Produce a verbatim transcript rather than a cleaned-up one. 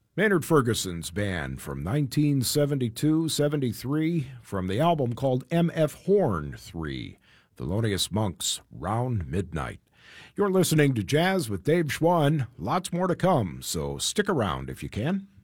Maynard Ferguson's band from nineteen seventy-two seventy-three from the album called M F Horn three, Thelonious Monk's Round Midnight. You're listening to Jazz with Dave Schwann. Lots more to come, so stick around if you can.